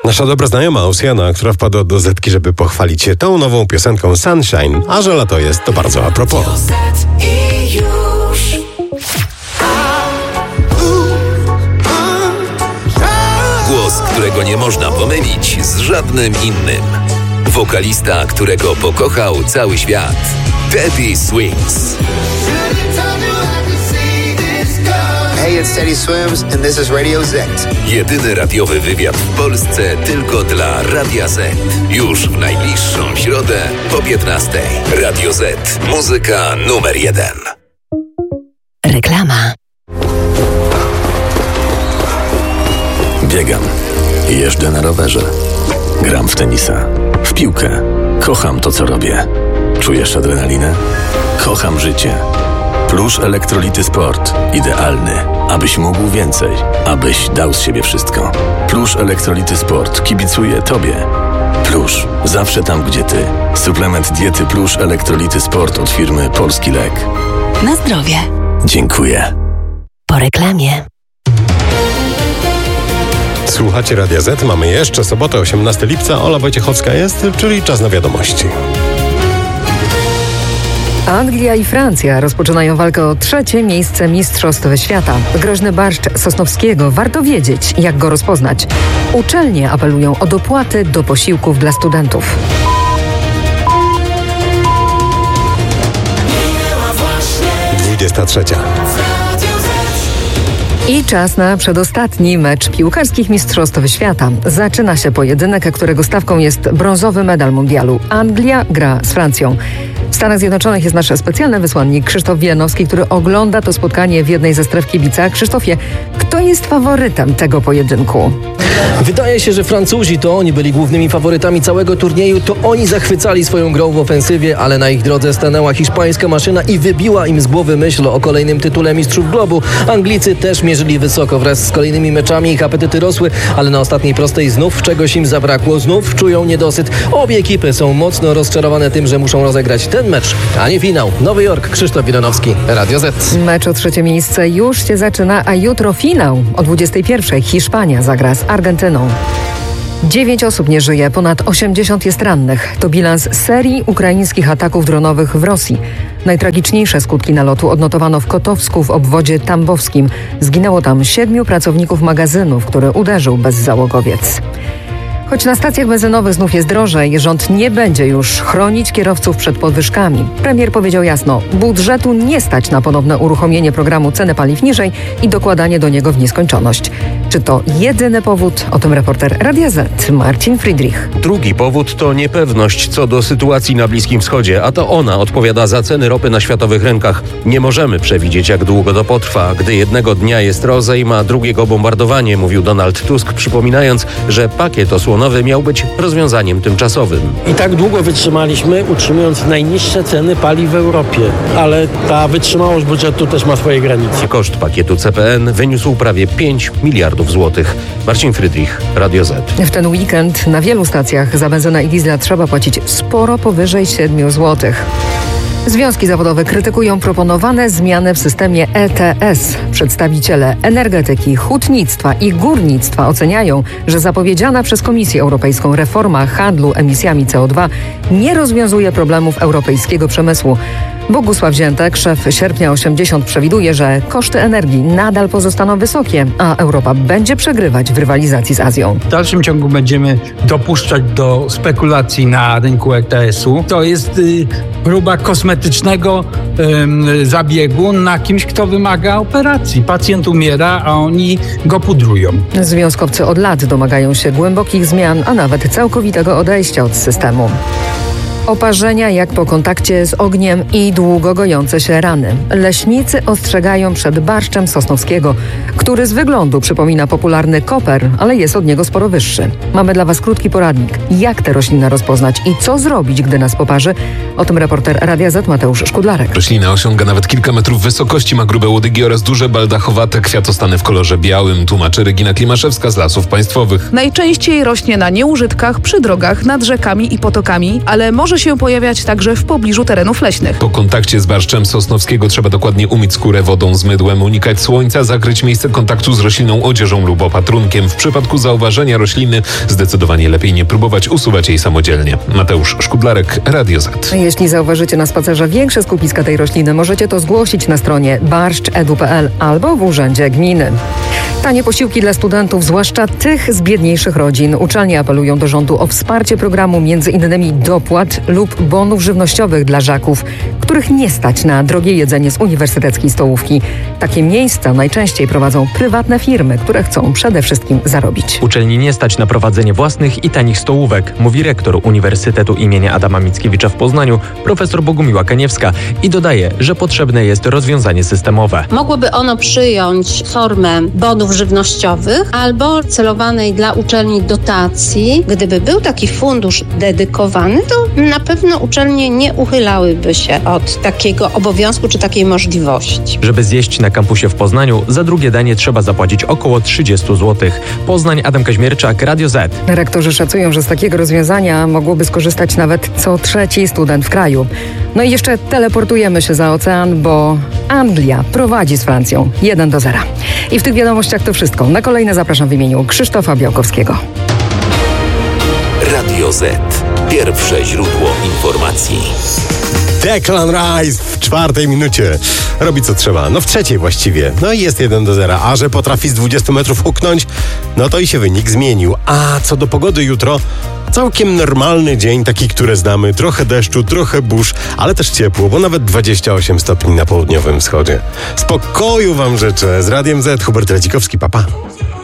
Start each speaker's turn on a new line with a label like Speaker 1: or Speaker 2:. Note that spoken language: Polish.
Speaker 1: Nasza dobra znajoma Oceana, która wpadła do Zetki, żeby pochwalić się tą nową piosenką Sunshine, a że lato jest, to bardzo a propos.
Speaker 2: Głos, którego nie można pomylić z żadnym innym. Wokalista, którego pokochał cały świat. Teddy Swims.
Speaker 3: Hey, it's Teddy Swims and this is Radio Z.
Speaker 2: Jedyny radiowy wywiad w Polsce tylko dla Radia Z. Już w najbliższą środę po 15:00. Radio Z. Muzyka numer 1.
Speaker 4: Reklama.
Speaker 5: Biegam. Jeżdżę na rowerze. Gram w tenisa. W piłkę. Kocham to, co robię. Czujesz adrenalinę? Kocham życie. Plusz Elektrolity Sport. Idealny, abyś mógł więcej. Abyś dał z siebie wszystko. Plusz Elektrolity Sport kibicuje Tobie. Plusz. Zawsze tam, gdzie Ty. Suplement diety Plusz Elektrolity Sport od firmy Polski Lek.
Speaker 4: Na zdrowie.
Speaker 5: Dziękuję.
Speaker 4: Po reklamie.
Speaker 1: Słuchacie Radia Z, mamy jeszcze sobotę, 18 lipca. Ola Wojciechowska jest, czyli czas na wiadomości.
Speaker 6: Anglia i Francja rozpoczynają walkę o 3. miejsce Mistrzostw Świata. Groźny barszcz Sosnowskiego, warto wiedzieć, jak go rozpoznać. Uczelnie apelują o dopłaty do posiłków dla studentów.
Speaker 1: Trzecia.
Speaker 6: I czas na przedostatni mecz piłkarskich Mistrzostw Świata. Zaczyna się pojedynek, którego stawką jest brązowy medal mundialu. Anglia gra z Francją. W Stanach Zjednoczonych jest nasz specjalny wysłannik Krzysztof Wijanowski, który ogląda to spotkanie w jednej ze stref kibica. Krzysztofie, kto jest faworytem tego pojedynku?
Speaker 7: Wydaje się, że Francuzi to oni byli głównymi faworytami całego turnieju, to oni zachwycali swoją grą w ofensywie, ale na ich drodze stanęła hiszpańska maszyna i wybiła im z głowy myśl o kolejnym tytule Mistrzów Globu. Anglicy też mierzyli wysoko, wraz z kolejnymi meczami ich apetyty rosły, ale na ostatniej prostej znów czegoś im zabrakło, znów czują niedosyt. Obie ekipy są mocno rozczarowane tym, że muszą rozegrać ten mecz, a nie finał. Nowy Jork, Krzysztof Wijanowski, Radio Z.
Speaker 6: Mecz o 3. miejsce już się zaczyna, a jutro finał. O 21:00 Hiszpania zagra z Argentyną. 9 osób nie żyje, ponad 80 jest rannych. To bilans serii ukraińskich ataków dronowych w Rosji. Najtragiczniejsze skutki nalotu odnotowano w Kotowsku w obwodzie tambowskim. Zginęło tam 7 pracowników magazynu, w który uderzył bezzałogowiec. Choć na stacjach benzynowych znów jest drożej, rząd nie będzie już chronić kierowców przed podwyżkami. Premier powiedział jasno, budżetu nie stać na ponowne uruchomienie programu Ceny Paliw Niżej i dokładanie do niego w nieskończoność. Czy to jedyny powód? O tym reporter Radia Z Marcin Friedrich.
Speaker 8: Drugi powód to niepewność co do sytuacji na Bliskim Wschodzie, a to ona odpowiada za ceny ropy na światowych rynkach. Nie możemy przewidzieć, jak długo to potrwa. Gdy jednego dnia jest rozejm, a drugiego bombardowanie, mówił Donald Tusk, przypominając, że pakiet osłonowy miał być rozwiązaniem tymczasowym.
Speaker 9: I tak długo wytrzymaliśmy, utrzymując najniższe ceny paliw w Europie. Ale ta wytrzymałość budżetu też ma swoje granice.
Speaker 8: Koszt pakietu CPN wyniósł prawie 5 miliardów złotych. Marcin Friedrich, Radio Z.
Speaker 6: W ten weekend na wielu stacjach za benzynę i diesla trzeba płacić sporo powyżej 7 zł. Związki zawodowe krytykują proponowane zmiany w systemie ETS. Przedstawiciele energetyki, hutnictwa i górnictwa oceniają, że zapowiedziana przez Komisję Europejską reforma handlu emisjami CO2 nie rozwiązuje problemów europejskiego przemysłu. Bogusław Ziętek, szef Sierpnia 80, przewiduje, że koszty energii nadal pozostaną wysokie, a Europa będzie przegrywać w rywalizacji z Azją.
Speaker 10: W dalszym ciągu będziemy dopuszczać do spekulacji na rynku ETS-u. To jest próba kosmetycznego zabiegu na kimś, kto wymaga operacji. Pacjent umiera, a oni go pudrują.
Speaker 6: Związkowcy od lat domagają się głębokich zmian, a nawet całkowitego odejścia od systemu. Oparzenia jak po kontakcie z ogniem i długo gojące się rany. Leśnicy ostrzegają przed barszczem Sosnowskiego, który z wyglądu przypomina popularny koper, ale jest od niego sporo wyższy. Mamy dla Was krótki poradnik. Jak tę roślinę rozpoznać i co zrobić, gdy nas poparzy? O tym reporter Radia Z Mateusz Szkudlarek.
Speaker 11: Roślina osiąga nawet kilka metrów wysokości, ma grube łodygi oraz duże baldachowate kwiatostany w kolorze białym, tłumaczy Regina Klimaszewska z Lasów Państwowych.
Speaker 12: Najczęściej rośnie na nieużytkach, przy drogach, nad rzekami i potokami, ale może może się pojawiać także w pobliżu terenów leśnych.
Speaker 11: Po kontakcie z barszczem sosnowskiego trzeba dokładnie umyć skórę wodą z mydłem, unikać słońca, zakryć miejsce kontaktu z rośliną odzieżą lub opatrunkiem. W przypadku zauważenia rośliny zdecydowanie lepiej nie próbować usuwać jej samodzielnie. Mateusz Szkudlarek, Radio Z.
Speaker 6: Jeśli zauważycie na spacerze większe skupiska tej rośliny, możecie to zgłosić na stronie barszcz.edu.pl albo w urzędzie gminy. Tanie posiłki dla studentów, zwłaszcza tych z biedniejszych rodzin. Uczelnie apelują do rządu o wsparcie programu m.in. dopłat lub bonów żywnościowych dla żaków, których nie stać na drogie jedzenie z uniwersyteckiej stołówki. Takie miejsca najczęściej prowadzą prywatne firmy, które chcą przede wszystkim zarobić.
Speaker 13: Uczelni nie stać na prowadzenie własnych i tanich stołówek, mówi rektor Uniwersytetu imienia Adama Mickiewicza w Poznaniu, profesor Bogumiła Kaniewska, i dodaje, że potrzebne jest rozwiązanie systemowe.
Speaker 14: Mogłoby ono przyjąć formę bonów żywnościowych albo celowanej dla uczelni dotacji. Gdyby był taki fundusz dedykowany, to na pewno uczelnie nie uchylałyby się od takiego obowiązku czy takiej możliwości.
Speaker 13: Żeby zjeść na kampusie w Poznaniu, za drugie danie trzeba zapłacić około 30 zł. Poznań, Adam Kaźmierczak, Radio Z.
Speaker 6: Rektorzy szacują, że z takiego rozwiązania mogłoby skorzystać nawet co trzeci student w kraju. No i jeszcze teleportujemy się za ocean, bo Anglia prowadzi z Francją 1-0. I w tych wiadomościach to wszystko. Na kolejne zapraszam w imieniu Krzysztofa Białkowskiego.
Speaker 2: Radio Z. Pierwsze źródło informacji.
Speaker 1: Declan Rice w 4 minucie. Robi co trzeba. No w 3 właściwie. No i jest 1-0. A że potrafi z 20 metrów huknąć, no to i się wynik zmienił. A co do pogody jutro, całkiem normalny dzień, taki, który znamy. Trochę deszczu, trochę burz, ale też ciepło, bo nawet 28 stopni na południowym wschodzie. Spokoju wam życzę. Z Radiem Z, Hubert Radzikowski, pa pa.